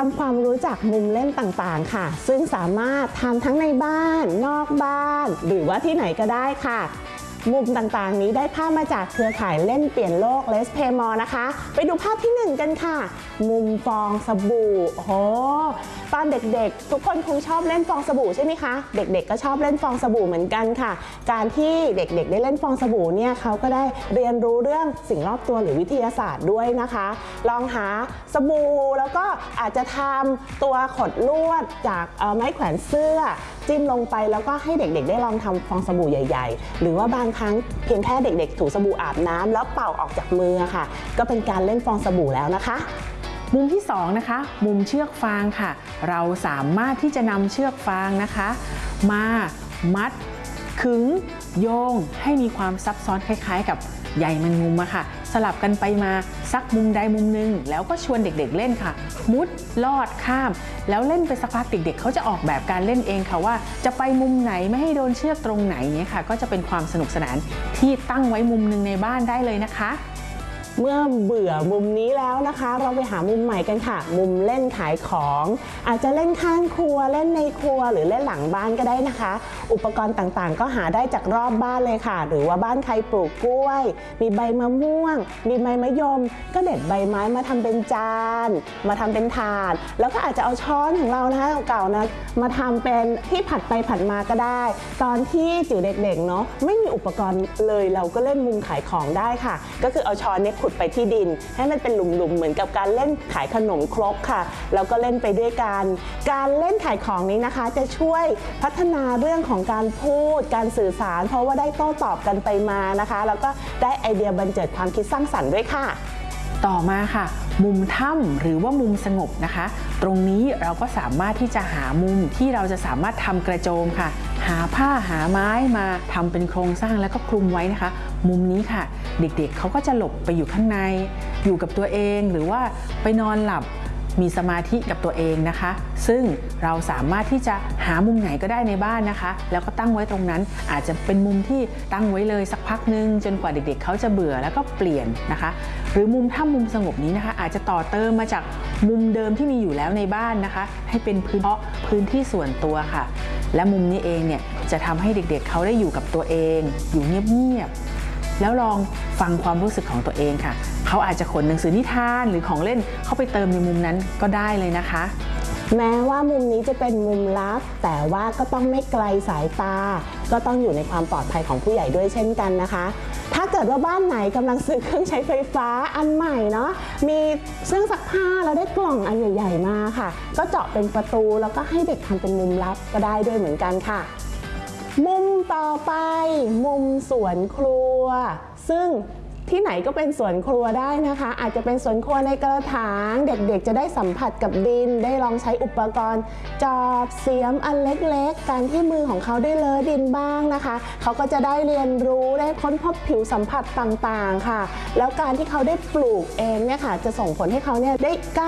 ำความรู้จักมุมเล่นต่างๆค่ะซึ่งสามารถทำทั้งในบ้านนอกบ้านหรือว่าที่ไหนก็ได้ค่ะมุมต่างๆนี้ได้ภาพมาจากเครือข่ายเล่นเปลี่ยนโลก Let's Play More นะคะไปดูภาพที่1กันค่ะมุมฟองสบู่โอ้โหตอนเด็กๆทุกคนคงชอบเล่นฟองสบู่ใช่ไหมคะเด็กๆก็ชอบเล่นฟองสบู่เหมือนกันค่ะการที่เด็กๆได้เล่นฟองสบู่เนี่ยเขาก็ได้เรียนรู้เรื่องสิ่งรอบตัวหรือวิทยาศาสตร์ด้วยนะคะลองหาสบู่แล้วก็อาจจะทำตัวขดลวดจากไม้แขวนเสื้อจิ้มลงไปแล้วก็ให้เด็กๆได้ลองทำฟองสบู่ใหญ่ๆหรือว่าบางครั้งเพียงแค่เด็กๆถูสบู่อาบน้ำแล้วเป่าออกจากมือค่ะก็เป็นการเล่นฟองสบู่แล้วนะคะมุมที่2นะคะมุมเชือกฟางค่ะเราสามารถที่จะนำเชือกฟางนะคะมามัดขึงโยงให้มีความซับซ้อนคล้ายๆกับใยแมงมุมอะค่ะสลับกันไปมาสักมุมใดมุมหนึ่งแล้วก็ชวนเด็กๆเล่นค่ะมุดลอดข้ามแล้วเล่นไปสักพักเด็กๆเขาจะออกแบบการเล่นเองค่ะว่าจะไปมุมไหนไม่ให้โดนเชือกตรงไหนเนี่ยค่ะก็จะเป็นความสนุกสนานที่ตั้งไว้มุมหนึ่งในบ้านได้เลยนะคะเมื่อเบื่อมุมนี้แล้วนะคะเราไปหามุมใหม่กันค่ะมุมเล่นขายของอาจจะเล่นข้างครัวเล่นในครัวหรือเล่นหลังบ้านก็ได้นะคะอุปกรณ์ต่างๆก็หาได้จากรอบบ้านเลยค่ะหรือว่าบ้านใครปลูกกล้วยมีใบมะม่วงมีใบมะยมก็เด็ดใบไม้มาทำเป็นจานมาทำเป็นถาดแล้วก็อาจจะเอาช้อนของเรานะคะเก่าๆนะมาทำเป็นที่ผัดไปผัดมาก็ได้ตอนที่จิ๋วเด็กๆเนาะไม่มีอุปกรณ์เลยเราก็เล่นมุมขายของได้ค่ะก็คือเอาช้อนเนี่ยขุดไปที่ดินให้มันเป็นหลุมๆเหมือนกับการเล่นขายขนมครกค่ะแล้วก็เล่นไปด้วยกันการเล่นขายของนี้นะคะจะช่วยพัฒนาเรื่องของการพูดการสื่อสารเพราะว่าได้โต้ตอบกันไปมานะคะแล้วก็ได้ไอเดียบันเจิดความคิดสร้างสรรค์ด้วยค่ะต่อมาค่ะมุมถ้ำหรือว่ามุมสงบนะคะตรงนี้เราก็สามารถที่จะหามุมที่เราจะสามารถทำกระโจมค่ะหาผ้าหาไม้มาทำเป็นโครงสร้างแล้วก็คลุมไว้นะคะมุมนี้ค่ะเด็กๆเขาก็จะหลบไปอยู่ข้างในอยู่กับตัวเองหรือว่าไปนอนหลับมีสมาธิกับตัวเองนะคะซึ่งเราสามารถที่จะหามุมไหนก็ได้ในบ้านนะคะแล้วก็ตั้งไว้ตรงนั้นอาจจะเป็นมุมที่ตั้งไว้เลยสักพักนึงจนกว่าเด็กๆเขาจะเบื่อแล้วก็เปลี่ยนนะคะหรือมุมถ้ำมุมสงบนี้นะคะอาจจะต่อเติมมาจากมุมเดิมที่มีอยู่แล้วในบ้านนะคะให้เป็นพื้นที่ส่วนตัวค่ะและมุมนี้เองเนี่ยจะทำให้เด็กๆเขาได้อยู่กับตัวเองอยู่เงียบๆแล้วลองฟังความรู้สึกของตัวเองค่ะเขาอาจจะขนหนังสือนิทานหรือของเล่นเข้าไปเติมในมุมนั้นก็ได้เลยนะคะแม้ว่ามุมนี้จะเป็นมุมลับแต่ว่าก็ต้องไม่ไกลสายตาก็ต้องอยู่ในความปลอดภัยของผู้ใหญ่ด้วยเช่นกันนะคะถ้าเกิดว่าบ้านไหนกำลังซื้อเครื่องใช้ไฟฟ้าอันใหม่เนาะมีเครื่องซักผ้าแล้วได้กล่องอันใหญ่ๆมาค่ะก็เจาะเป็นประตูแล้วก็ให้เด็กทำเป็นมุมลับก็ได้ด้วยเหมือนกันค่ะมุมต่อไปมุมสวนครัวซึ่งที่ไหนก็เป็นสวนครัวได้นะคะอาจจะเป็นสวนครัวในกระถางเด็กๆจะได้สัมผัสกับดินได้ลองใช้อุปกรณ์จอบเสียมอันเล็กๆการที่มือของเขาได้เลอะดินบ้างนะคะเขาก็จะได้เรียนรู้ได้ค้นพบผิวสัมผัสต่างๆค่ะแล้วการที่เขาได้ปลูกเองเนี่ยค่ะจะส่งผลให้เขาเนี่ยได้